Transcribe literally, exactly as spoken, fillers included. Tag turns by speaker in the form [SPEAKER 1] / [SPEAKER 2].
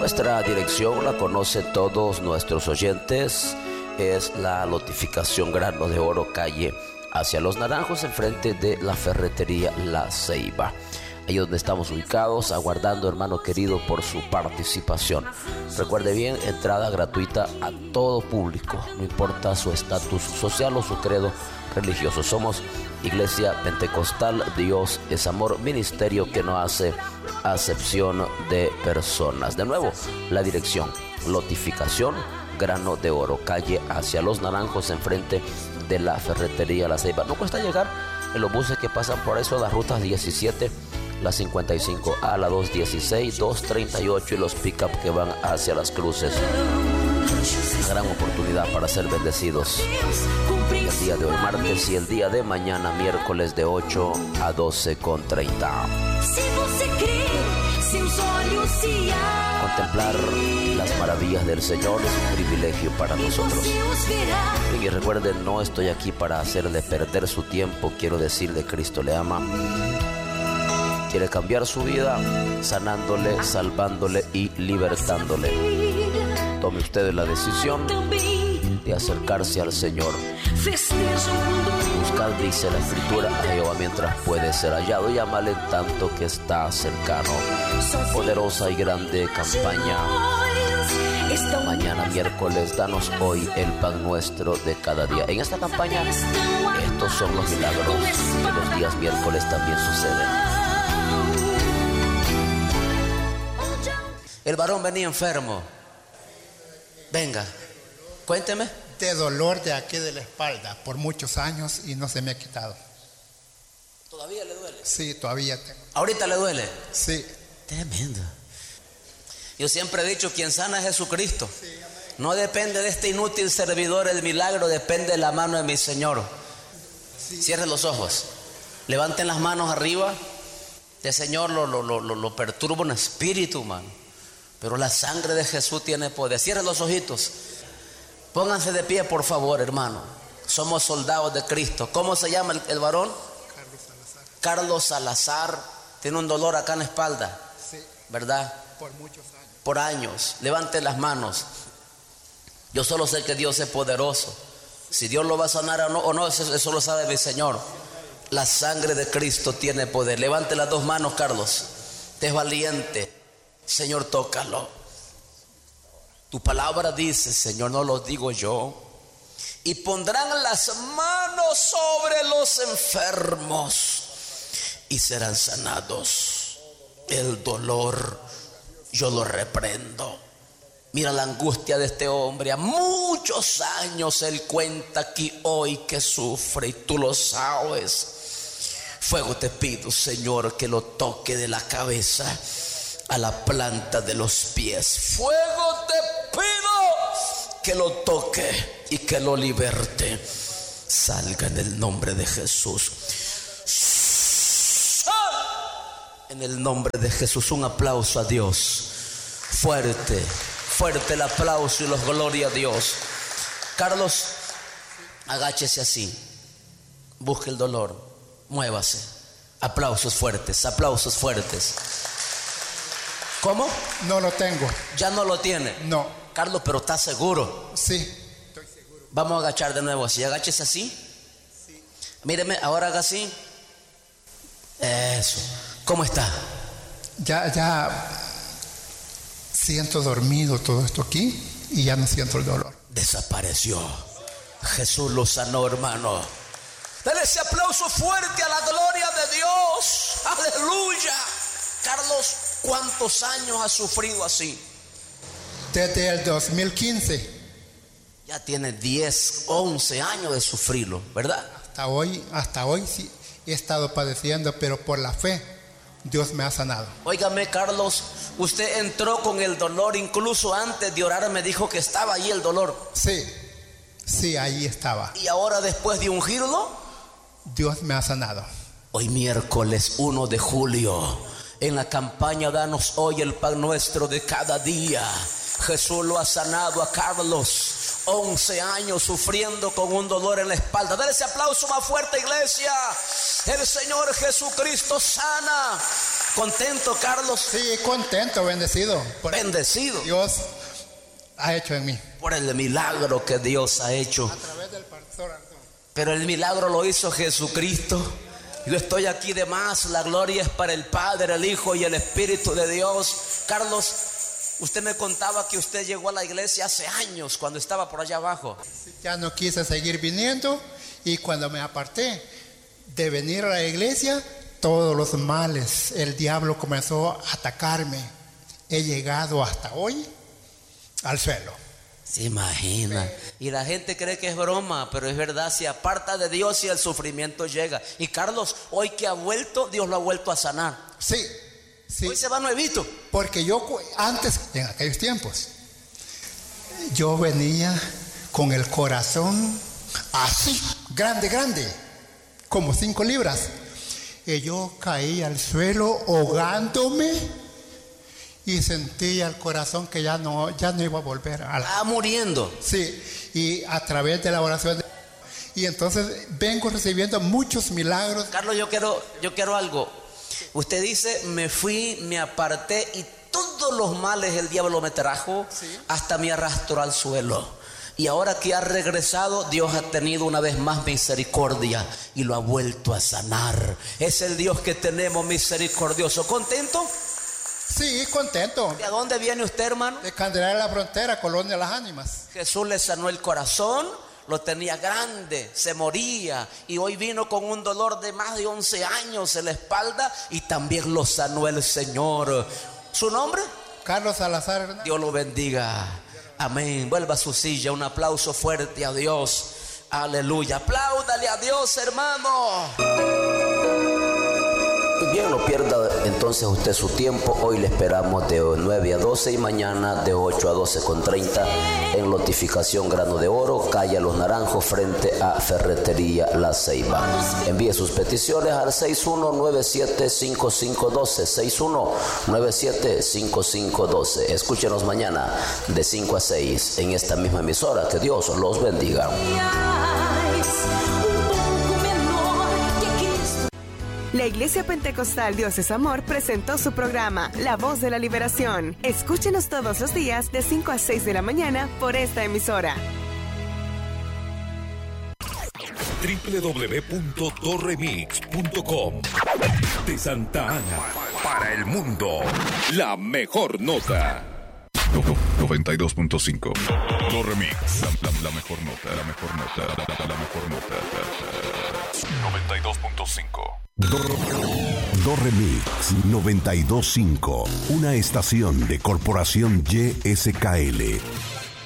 [SPEAKER 1] Nuestra dirección la conocen todos nuestros oyentes. Es la lotificación Grano de Oro, calle Hacia los Naranjos, enfrente de la ferretería La Ceiba. Ahí donde estamos ubicados, aguardando, hermano querido, por su participación. Recuerde bien, entrada gratuita a todo público, no importa su estatus social o su credo religioso. Somos Iglesia Pentecostal Dios es Amor, ministerio que no hace acepción de personas. De nuevo, la dirección: lotificación Grano de Oro, calle Hacia los Naranjos, enfrente de la ferretería La Ceiba. No cuesta llegar en los buses que pasan por eso, las rutas diecisiete, la cincuenta y cinco A, la doscientos dieciséis, doscientos treinta y ocho y los pick-up que van hacia Las Cruces. Una gran oportunidad para ser bendecidos el día de hoy martes y el día de mañana miércoles de ocho a doce con treinta. Contemplar las maravillas del Señor es un privilegio para nosotros. Y recuerden, no estoy aquí para hacerle perder su tiempo. Quiero decirle, Cristo le ama. Quiere cambiar su vida, sanándole, salvándole y libertándole. Tome usted la decisión de acercarse al Señor. Buscad, dice la Escritura, a Jehová mientras puede ser hallado, y amale en tanto que está cercano. Poderosa y grande campaña. Mañana miércoles, danos hoy el pan nuestro de cada día. En esta campaña, estos son los milagros que los días miércoles también suceden. El varón venía enfermo. Venga, cuénteme.
[SPEAKER 2] De dolor de aquí de la espalda por muchos años y no se me ha quitado.
[SPEAKER 1] ¿Todavía le duele?
[SPEAKER 2] Sí, todavía tengo.
[SPEAKER 1] ¿Ahorita le duele?
[SPEAKER 2] Sí.
[SPEAKER 1] Tremendo. Yo siempre he dicho, quien sana es Jesucristo. Sí, no depende de este inútil servidor el milagro, depende de la mano de mi Señor. Sí. Cierren los ojos. Levanten las manos arriba. El Señor lo, lo, lo, lo perturba un espíritu, humano. Pero la sangre de Jesús tiene poder. Cierren los ojitos. Pónganse de pie, por favor, hermano. Somos soldados de Cristo. ¿Cómo se llama el, el varón?
[SPEAKER 2] Carlos Salazar.
[SPEAKER 1] Carlos Salazar. Tiene un dolor acá en la espalda.
[SPEAKER 2] Sí.
[SPEAKER 1] ¿Verdad?
[SPEAKER 2] Por muchos años.
[SPEAKER 1] Por años. Levanten las manos. Yo solo sé que Dios es poderoso. Si Dios lo va a sanar o no, o no eso, eso lo sabe mi Señor. La sangre de Cristo tiene poder. Levante las dos manos, Carlos. Te es valiente. Señor, tócalo. Tu palabra dice, Señor, no lo digo yo, y pondrán las manos sobre los enfermos y serán sanados. El dolor yo lo reprendo. Mira la angustia de este hombre. A muchos años él cuenta aquí hoy que sufre, y tú lo sabes. Fuego te pido, Señor, que lo toque de la cabeza a la planta de los pies. Fuego te pido que lo toque y que lo liberte. Salga en el nombre de Jesús. En el nombre de Jesús. Un aplauso a Dios. Fuerte, fuerte el aplauso y los gloria a Dios. Carlos, agáchese así. Busque el dolor. Muévase. Aplausos fuertes, aplausos fuertes. ¿Cómo?
[SPEAKER 2] No lo tengo.
[SPEAKER 1] ¿Ya no lo tiene?
[SPEAKER 2] No.
[SPEAKER 1] Carlos, pero ¿estás seguro?
[SPEAKER 2] Sí, estoy seguro.
[SPEAKER 1] Vamos a agachar de nuevo así. Agáchese así.
[SPEAKER 2] Sí.
[SPEAKER 1] Míreme, ahora haga así. Eso. ¿Cómo está?
[SPEAKER 2] Ya, ya siento dormido todo esto aquí y ya no siento el dolor.
[SPEAKER 1] Desapareció. Jesús lo sanó, hermano. Dale ese aplauso fuerte a la gloria de Dios. Aleluya. Carlos, ¿cuántos años has sufrido así?
[SPEAKER 2] Desde el dos mil quince.
[SPEAKER 1] Ya tiene diez, once años de sufrirlo, ¿verdad?
[SPEAKER 2] Hasta hoy, hasta hoy sí he estado padeciendo, pero por la fe Dios me ha sanado.
[SPEAKER 1] Óigame, Carlos, usted entró con el dolor, incluso antes de orar me dijo que estaba ahí el dolor.
[SPEAKER 2] Sí, sí, ahí estaba.
[SPEAKER 1] Y ahora, después de ungirlo,
[SPEAKER 2] Dios me ha sanado.
[SPEAKER 1] Hoy miércoles uno de julio, en la campaña Danos Hoy el Pan Nuestro de Cada Día, Jesús lo ha sanado a Carlos. once años sufriendo con un dolor en la espalda. Dale ese aplauso más fuerte, iglesia. El Señor Jesucristo sana. ¿Contento, Carlos?
[SPEAKER 2] Sí, contento, bendecido. Por
[SPEAKER 1] Bendecido.
[SPEAKER 2] Dios ha hecho en mí.
[SPEAKER 1] Por el milagro que Dios ha hecho.
[SPEAKER 2] A través del pastor Arturo.
[SPEAKER 1] Pero el milagro lo hizo Jesucristo. Yo estoy aquí de más. La gloria es para el Padre, el Hijo y el Espíritu de Dios. Carlos, usted me contaba que usted llegó a la iglesia hace años, cuando estaba por allá abajo.
[SPEAKER 2] Ya no quise seguir viniendo, y cuando me aparté de venir a la iglesia, todos los males, el diablo comenzó a atacarme. He llegado hasta hoy al suelo.
[SPEAKER 1] Se imagina. Y la gente cree que es broma, pero es verdad. Se aparta de Dios y el sufrimiento llega. Y Carlos, hoy que ha vuelto, Dios lo ha vuelto a sanar.
[SPEAKER 2] Sí, sí.
[SPEAKER 1] Hoy se va nuevito.
[SPEAKER 2] Porque yo antes, en aquellos tiempos, yo venía con el corazón así, grande, grande, como cinco libras. Y yo caí al suelo ahogándome y sentía el corazón que ya no, ya no iba a volver a la...
[SPEAKER 1] Ah, muriendo.
[SPEAKER 2] Sí, y a través de la oración de... Y entonces vengo recibiendo muchos milagros.
[SPEAKER 1] Carlos, yo quiero, yo quiero algo. Usted dice, me fui, me aparté y todos los males el diablo me trajo, sí, hasta me arrastró al suelo. Y ahora que ha regresado, Dios ha tenido una vez más misericordia y lo ha vuelto a sanar. Es el Dios que tenemos, misericordioso. ¿Contento?
[SPEAKER 2] Sí, contento.
[SPEAKER 1] ¿De dónde viene usted, hermano?
[SPEAKER 2] De Candelaria de la Frontera, Colonia Las Ánimas.
[SPEAKER 1] Jesús le sanó el corazón, lo tenía grande, se moría, y hoy vino con un dolor de más de once años en la espalda y también lo sanó el Señor. ¿Su nombre?
[SPEAKER 2] Carlos Salazar Hernández.
[SPEAKER 1] Dios lo bendiga. Amén. Vuelva a su silla. Un aplauso fuerte a Dios. Aleluya. Apláudale a Dios, hermano. Bien, no pierda entonces usted su tiempo. Hoy le esperamos de nueve a doce y mañana de ocho a doce con treinta en Lotificación Grano de Oro, calle Los Naranjos, frente a Ferretería La Ceiba. Envíe sus peticiones al seis uno nueve siete cinco cinco uno dos, seis uno nueve siete cinco cinco uno dos. Escúchenos mañana de cinco a seis en esta misma emisora. Que Dios los bendiga.
[SPEAKER 3] La Iglesia Pentecostal Dios es Amor presentó su programa La Voz de la Liberación. Escúchenos todos los días de cinco a seis de la mañana por esta emisora.
[SPEAKER 4] doble u doble u doble u punto torremix punto com. De Santa Ana para el mundo. La mejor nota. noventa y dos punto cinco. Torremix. La, la, la mejor nota. La mejor nota. La, la, la mejor nota. noventa y dos punto cinco.
[SPEAKER 5] Dorremix noventa y dos punto cinco, una estación de Corporación Y S K L.